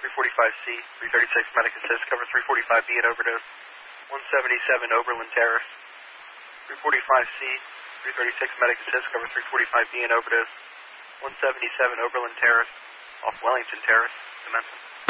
345C, 336 medic assist, cover 345B at overdose, 177 Oberlin Terrace. 345C, 336 medic assist, cover 345B at overdose, 177 Oberlin Terrace, off Wellington Terrace, Demento.